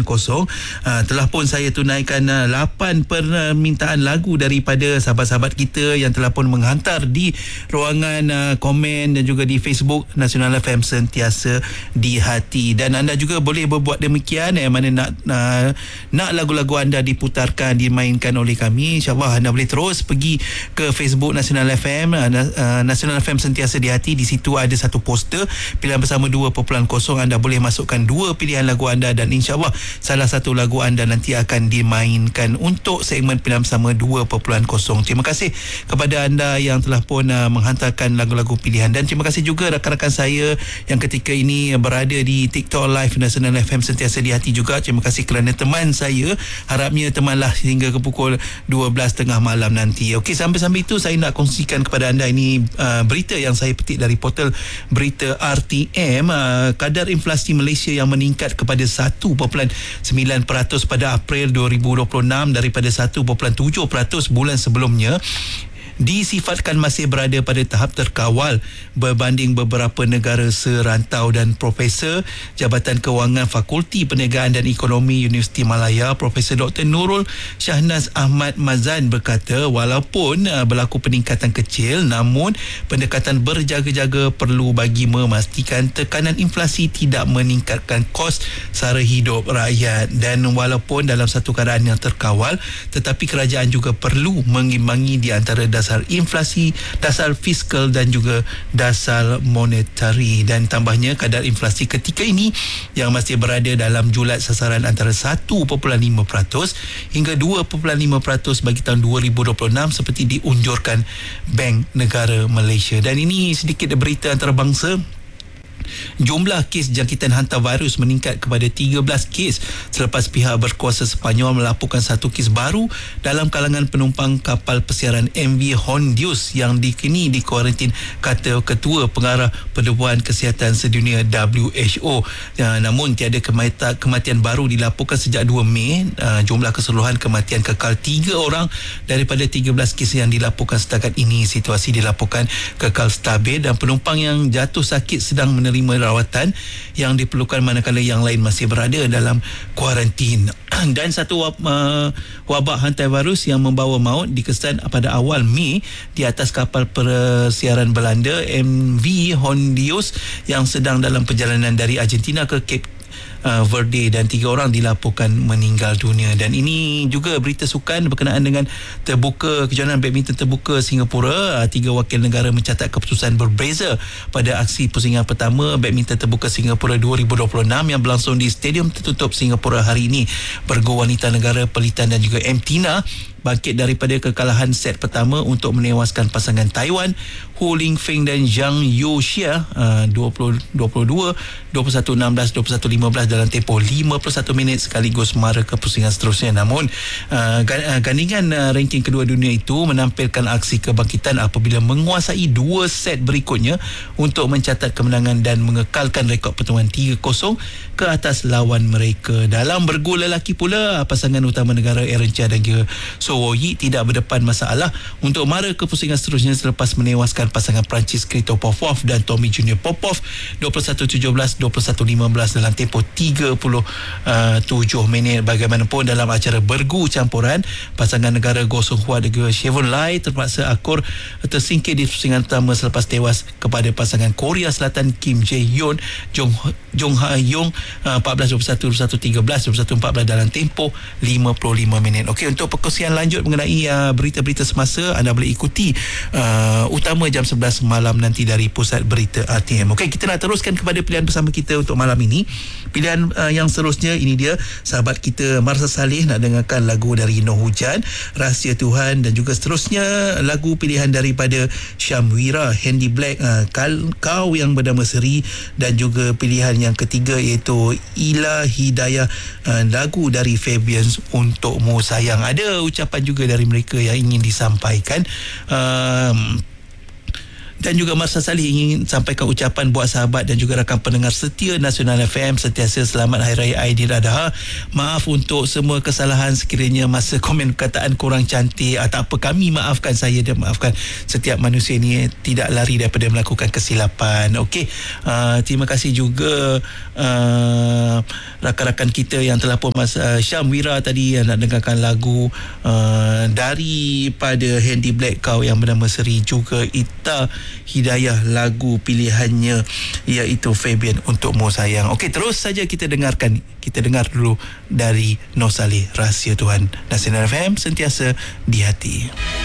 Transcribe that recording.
Telah pun saya tunaikan 8 permintaan lagu daripada sahabat-sahabat kita yang telah pun menghantar di ruangan komen dan juga di Facebook Nasional FM Sentiasa di Hati. Dan anda juga boleh berbuat demikian yang mana nak lagu-lagu anda diputarkan, dimainkan oleh kami. InsyaAllah anda boleh terus pergi ke Facebook Nasional FM, Nasional FM Sentiasa di Hati. Di situ ada satu poster pilihan bersama 2.0. Anda boleh masukkan 2 pilihan lagu anda dan insyaAllah salah satu lagu anda nanti akan dimainkan untuk segmen pilihan bersama 2.0. Terima kasih kepada anda yang telah pun menghantarkan lagu-lagu pilihan, dan terima kasih juga rakan-rakan saya yang ketika ini berada di TikTok Live Nasional FM Sentiasa di Hati juga. Terima kasih kerana teman saya. Harapnya temanlah hingga ke pukul 12.30 malam nanti. Okey, sambil-sambil itu saya nak kongsikan kepada anda ini berita yang saya petik dari portal berita RTM. Kadar inflasi Malaysia yang meningkat kepada 1.9% pada April 2026 daripada 1.7% bulan sebelumnya, disifatkan masih berada pada tahap terkawal berbanding beberapa negara serantau. Dan Profesor Jabatan Kewangan Fakulti Perniagaan dan Ekonomi Universiti Malaya, Profesor Dr. Nurul Shahnaz Ahmad Mazan berkata, walaupun berlaku peningkatan kecil, namun pendekatan berjaga-jaga perlu bagi memastikan tekanan inflasi tidak meningkatkan kos sara hidup rakyat. Dan walaupun dalam satu keadaan yang terkawal, tetapi kerajaan juga perlu mengimbangi di antara dasar inflasi, dasar fiskal dan juga dasar monetari. Dan tambahnya, kadar inflasi ketika ini yang masih berada dalam julat sasaran antara 1.5% hingga 2.5% bagi tahun 2026 seperti diunjurkan Bank Negara Malaysia. Dan ini sedikit berita antarabangsa. Jumlah kes jangkitan hantavirus meningkat kepada 13 kes selepas pihak berkuasa Sepanyol melaporkan satu kes baru dalam kalangan penumpang kapal persiaran MV Hondius yang kini dikuarantin, kata Ketua Pengarah Pertubuhan Kesihatan Sedunia WHO. Namun tiada kematian baru dilaporkan sejak 2 Mei. Jumlah keseluruhan kematian kekal 3 orang daripada 13 kes yang dilaporkan setakat ini. Situasi dilaporkan kekal stabil dan penumpang yang jatuh sakit sedang menerima rawatan yang diperlukan manakala yang lain masih berada dalam kuarantin. Dan satu wabak hantavirus yang membawa maut dikesan pada awal Mei di atas kapal persiaran Belanda MV Hondius yang sedang dalam perjalanan dari Argentina ke Cape Verde, dan 3 orang dilaporkan meninggal dunia. Dan ini juga berita sukan berkenaan dengan terbuka kejohanan badminton terbuka Singapura. 3 wakil negara mencatat keputusan berbeza pada aksi pusingan pertama badminton terbuka Singapura 2026 yang berlangsung di Stadium Tertutup Singapura hari ini. Bergu wanita negara Pelitan dan juga Tina bangkit daripada kekalahan set pertama untuk menewaskan pasangan Taiwan Hu Lingfeng dan Zhang Yuxia 20-22, 21-16, 21-15 dalam tempoh 51 minit sekaligus mara ke pusingan seterusnya. Namun gandingan ranking kedua dunia itu menampilkan aksi kebangkitan apabila menguasai 2 set berikutnya untuk mencatat kemenangan dan mengekalkan rekod pertemuan 3-0 ke atas lawan mereka. Dalam bergu lelaki pula, pasangan utama negara Aaron Chia dan juga Sowoyi tidak berdepan masalah untuk mara ke pusingan seterusnya selepas menewaskan pasangan Perancis Krito Popov dan Tommy Junior Popov 21-17, 21-15 dalam tempoh 37 minit. Bagaimanapun dalam acara bergu campuran, pasangan negara Goh Sung Hua dan juga Chevron Lai terpaksa akur tersingkir di pusingan pertama selepas tewas kepada pasangan Korea Selatan Kim Jae-hyun Jong Ha-yong 14-21, 21-13, 21-14 dalam tempoh 55 minit. Okey, untuk perkongsian lanjut mengenai berita-berita semasa, anda boleh ikuti utama jam 11 malam nanti dari Pusat Berita RTM. Okey, kita nak teruskan kepada pilihan bersama kita untuk malam ini. Pilihan yang seterusnya, ini dia sahabat kita Marsa Saleh nak dengarkan lagu dari Noh Hujan, Rahsia Tuhan, dan juga seterusnya lagu pilihan daripada Syamwira, Handy Black, Kau Yang Bernama Seri, dan juga pilihan yang ketiga iaitu Ila Hidayah, lagu dari Fabian Untukmu Sayang. Ada ucapan juga dari mereka yang ingin disampaikan. Dan juga Mas Salih ingin sampaikan ucapan buat sahabat dan juga rakan pendengar setia Nasional FM sentiasa selamat Hari Raya Aidiladha. Maaf untuk semua kesalahan sekiranya masa komen perkataan kurang cantik. Tak apa, kami maafkan, saya dan maafkan. Setiap manusia ni tidak lari daripada melakukan kesilapan. Okey, terima kasih juga rakan-rakan kita yang telah pun Mas Syam Wira tadi yang nak dengarkan lagu daripada Handy Black Cow yang bernama Seri, juga Ita Hidayah lagu pilihannya iaitu Fabian Untukmu Sayang. Okey, terus saja kita dengar dulu dari Nur Salih, Rahsia Tuhan. Nasional FM sentiasa di hati.